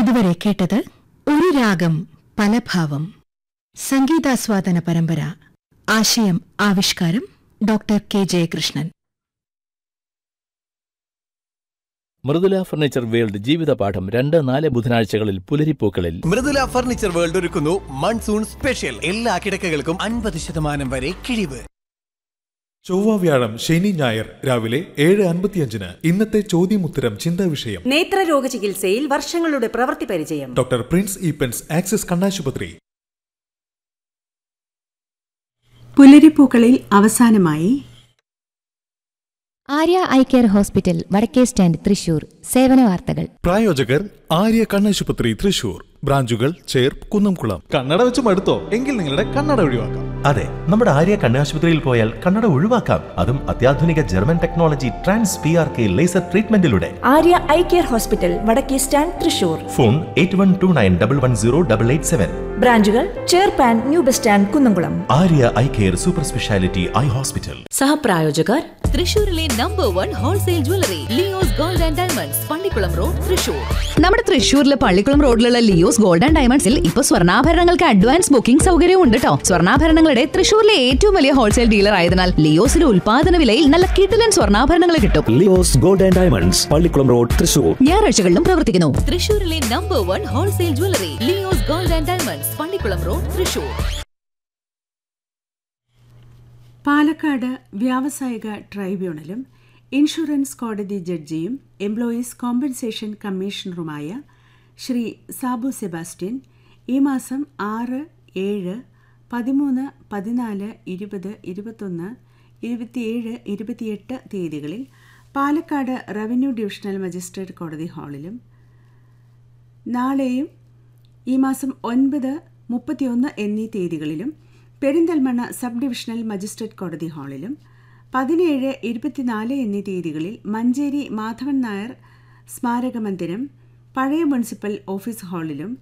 ഇതുവരെ കേട്ടത് ഒരു രാഗം പലഭാവം സംഗീതാസ്വാദന പരമ്പര. ആശയം ആവിഷ്കാരം doctor K Jayakrishnan. Mridula furniture world ജീവിതപാഠം 2-4 ബുധനാഴ്ചകളിൽ പുലരിപ്പൂക്കളിൽ. Mridula furniture world ഒരുക്കുന്നു മൺസൂൺ സ്പെഷ്യൽ. എല്ലാ കിടക്കകൾക്കും 50% വരെ കിഴിവ്. ചൊവ്വ, വ്യാഴം, ശനി, ഞായർ രാവിലെ 7:55 ഇന്നത്തെ ചോദ്യമുത്തരം ചിന്താ വിഷയം. നേത്രരോഗ ചികിത്സയിൽ വർഷങ്ങളുടെ പ്രവൃത്തി പരിചയം. ഡോക്ടർ പ്രിൻസ് ഈപ്പൻസ്, ആക്സിസ് കണ്ണാശുപത്രി. പുലരിപ്പൂക്കളിൽ അവസാനമായി ആര്യ ഐ കെയർ ഹോസ്പിറ്റൽ, വടക്കേ സ്റ്റാൻഡ്, തൃശൂർ. സേവന വാർത്തകൾ. പ്രായോജകർ ആര്യ കണ്ണാശുപത്രി, തൃശൂർ. ബ്രാഞ്ചുകൾ ചേർപ്പ്, കുന്നംകുളം. കണ്ണട വെച്ച് മടുത്തോ? എങ്കിൽ നിങ്ങളുടെ കണ്ണട ഒഴിവാക്കാം. അതെ, നമ്മുടെ ആര്യ കണ്ണാശുപത്രിയിൽ പോയാൽ കണ്ണട ഒഴിവാക്കാം. അതും അത്യാധുനിക German technology trans PRK laser ട്രീറ്റ്മെന്റിലൂടെ. Arya eye care hospital, വടക്കേ സ്റ്റാൻഡ്, തൃശൂർ. ഫോൺ 8129110887. ബ്രാഞ്ചുകൾ ചേർപ്പാൻ, new bus stand, Kunnamkulam. Arya eye care super speciality eye hospital. സഹപ്രായോജകർ തൃശൂരിലെ number 1 wholesale jewellery Leo's gold and diamonds, Pallikkulam road, Thrissur. നമ്മുടെ തൃശൂരിലെ പള്ളിക്കുളം റോഡിലുള്ള ലിയോസ് ഗോൾഡ് ആൻഡ് ഡയമണ്ട്സിൽ ഇപ്പൊ സ്വർണ്ണാഭരണങ്ങൾക്ക് അഡ്വാൻസ് ബുക്കിംഗ് സൗകര്യവും ഉണ്ട് കേട്ടോ. സ്വർണ്ണാഭരണങ്ങളുടെ തൃശൂരിലെ ഏറ്റവും വലിയ ഹോൾസെയിൽ ഡീലർ ആയതിനാൽ ലിയോസിലെ ഉൽപാദന വിലയിൽ നല്ല കിടിലൻ സ്വർണ്ണാഭരണങ്ങൾ കിട്ടും. Leo's gold and diamonds, Pallikkulam road, Thrissur. ഞായറാഴ്ചകളിലും പ്രവർത്തിക്കുന്നു. തൃശൂരിലെ number 1 wholesale jewellery Leo's gold and diamonds, Pallikkulam road, Thrissur. Palakkad വ്യാവസായിക ട്രൈബ്യൂണലും ഇൻഷുറൻസ് കോടതി ജഡ്ജിയും employees compensation കമ്മീഷണറുമായ Shri Sabu Sebastian ഈ മാസം 6, 7, 13, 14, 20, 21, 27, 28 തീയതികളിൽ പാലക്കാട് റവന്യൂ ഡിവിഷണൽ മജിസ്ട്രേറ്റ് കോടതി ഹാളിലും നാളെയും ഈ മാസം 9, 31 എന്നീ തീയതികളിലും പെരിന്തൽമണ്ണ സബ് ഡിവിഷണൽ മജിസ്ട്രേറ്റ് കോടതി ഹാളിലും 17, 24 എന്നീ തീയതികളിൽ മഞ്ചേരി മാധവൻ നായർ സ്മാരക മന്ദിരം പഴയ മുനിസിപ്പൽ ഓഫീസ് ഹാളിലും